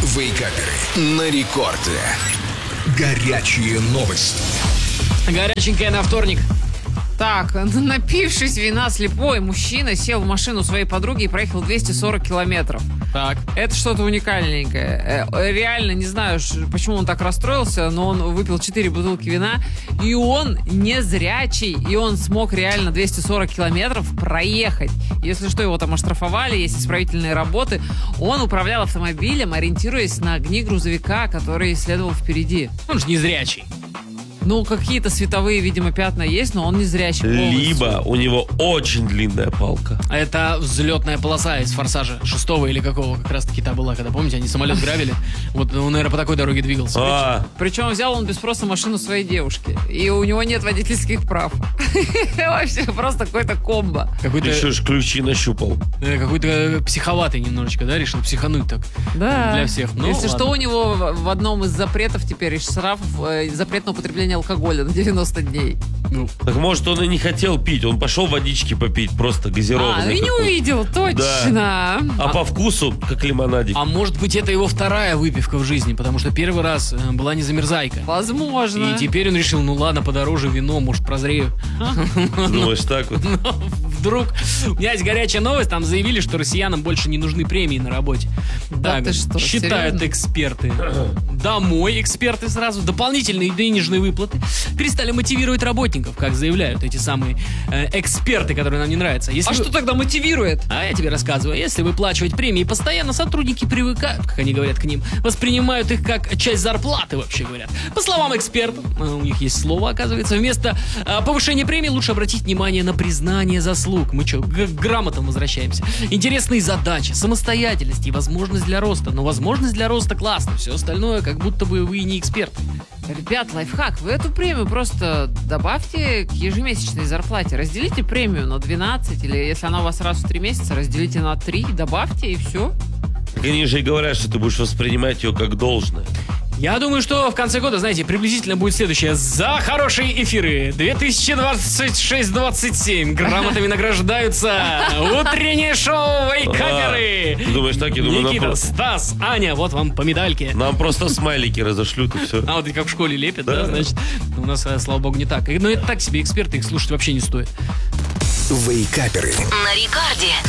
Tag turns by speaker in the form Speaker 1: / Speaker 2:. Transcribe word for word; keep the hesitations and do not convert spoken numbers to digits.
Speaker 1: Вейкаперы на рекорде. Горячие новости.
Speaker 2: Горяченькая на вторник.
Speaker 3: Так, напившись вина слепой, мужчина сел в машину своей подруги и проехал двести сорок километров.
Speaker 2: Так.
Speaker 3: Это что-то уникальненькое. Э, Реально не знаю, ш- почему он так расстроился, но он выпил четыре бутылки вина, и он не зрячий, и он смог реально двести сорок километров проехать. Если что, его там оштрафовали, есть исправительные работы. Он управлял автомобилем, ориентируясь на огни грузовика, который следовал впереди.
Speaker 2: Он же не зрячий.
Speaker 3: Ну, какие-то световые, видимо, пятна есть, но он не зрячий полностью.
Speaker 4: Либо у него очень длинная палка.
Speaker 2: Это взлетная полоса из «Форсажа» шестого или какого как раз-таки та была, когда, помните, они самолет гравили. Вот он, наверное, по такой дороге двигался.
Speaker 4: А,
Speaker 3: Причем взял он без спроса машину своей девушки. И у него нет водительских прав. Вообще просто какой-то комбо.
Speaker 2: Какой-то,
Speaker 4: еще ж ключи нащупал.
Speaker 2: э, какой-то психоватый немножечко, да, решил психануть так.
Speaker 3: Да.
Speaker 2: Для всех. Ну,
Speaker 3: Если
Speaker 2: ладно.
Speaker 3: что, у него в в одном из запретов теперь из штрафов э, запрет на употребление алкоголя на девяносто дней.
Speaker 2: Ну,
Speaker 4: Так может он и не хотел пить, он пошел водички попить, просто газированный.
Speaker 3: А, ну и не
Speaker 4: какой-то.
Speaker 3: увидел, точно.
Speaker 4: А по вкусу, как лимонадик.
Speaker 2: а может быть, это его вторая выпивка в жизни, потому что первый раз э, была незамерзайка.
Speaker 3: Возможно.
Speaker 2: И теперь он решил, ну ладно, подороже вино, может, прозрею.
Speaker 4: Думаешь, так вот?
Speaker 2: Но вдруг у меня есть горячая новость, там заявили, что россиянам больше не нужны премии на работе.
Speaker 3: Да
Speaker 2: Так
Speaker 3: ты что,
Speaker 2: считают
Speaker 3: серьезно?
Speaker 2: эксперты. Домой эксперты сразу. Дополнительные денежные выплаты перестали мотивировать работников, как заявляют эти самые э, эксперты, которые нам не нравятся. Если
Speaker 3: А
Speaker 2: вы-
Speaker 3: что тогда мотивирует?
Speaker 2: А я тебе рассказываю, если выплачивать премии постоянно, сотрудники привыкают, как они говорят, к ним, воспринимают их как часть зарплаты, вообще говорят. По словам экспертов, а у них есть слово, оказывается, вместо а, повышения премии лучше обратить внимание на признание заслуг. Мы что, к грамотам возвращаемся. Интересные задачи, самостоятельность и возможность для роста. Но возможность для роста классно, все остальное, как будто бы вы не эксперт.
Speaker 3: Ребят, лайфхак, вы эту премию просто добавьте к ежемесячной зарплате. Разделите премию на двенадцать, или если она у вас раз в три месяца, разделите на три, добавьте и все.
Speaker 4: Так они же и говорят, что ты будешь воспринимать ее как должное.
Speaker 2: Я думаю, что в конце года, знаете, приблизительно будет следующее. За хорошие эфиры две тысячи двадцать шесть двадцать семь грамотами награждаются утреннее шоу «Вейкаперы».
Speaker 4: А, ты думаешь так? Я думаю, нам,
Speaker 2: Никита,
Speaker 4: про-
Speaker 2: Стас, Аня, вот вам по медальке.
Speaker 4: нам просто смайлики разошлют и все.
Speaker 2: А вот и как в школе лепят, да,
Speaker 4: Да.
Speaker 2: значит, у нас, э, слава богу, не так. Но это так себе эксперты, их слушать вообще не стоит.
Speaker 1: Вейкаперы.
Speaker 5: На рекорде.